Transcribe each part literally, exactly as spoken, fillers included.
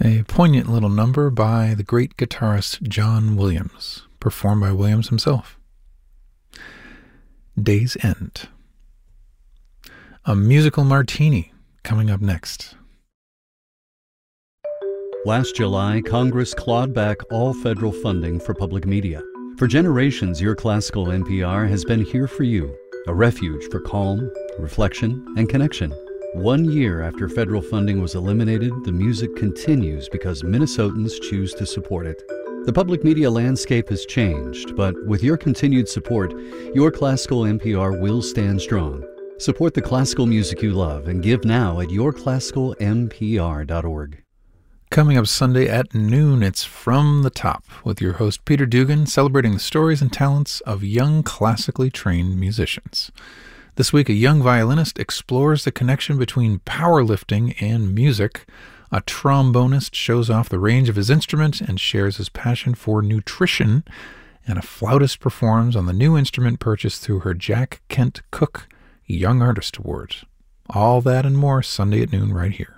A poignant little number by the great guitarist John Williams, performed by Williams himself. Day's End. A musical martini coming up next. Last July, Congress clawed back all federal funding for public media. For generations, your classical N P R has been here for you, a refuge for calm, reflection, and connection. One year after federal funding was eliminated, the music continues because Minnesotans choose to support it. The public media landscape has changed, but with your continued support, your classical N P R will stand strong. Support the classical music you love and give now at your classical n p r dot org. Coming up Sunday at noon, it's From the Top with your host Peter Dugan, celebrating the stories and talents of young classically trained musicians. This week, a young violinist explores the connection between powerlifting and music. A trombonist shows off the range of his instrument and shares his passion for nutrition. And a flautist performs on the new instrument purchased through her Jack Kent Cook Young Artist Award. All that and more Sunday at noon right here.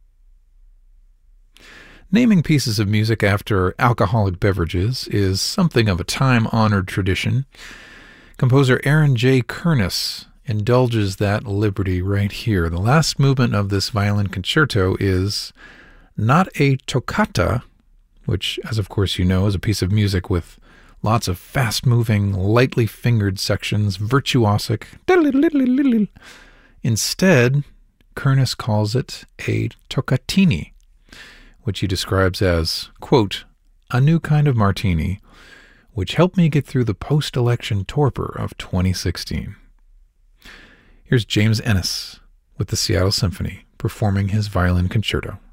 Naming pieces of music after alcoholic beverages is something of a time-honored tradition. Composer Aaron J. Kernis indulges that liberty right here. The last movement of this violin concerto is not a toccata, which, as of course you know, is a piece of music with lots of fast-moving, lightly fingered sections, virtuosic. Instead, Kernis calls it a toccatini, which he describes as, quote, a new kind of martini, which helped me get through the post-election torpor of twenty sixteen. Here's James Ennis with the Seattle Symphony performing his violin concerto.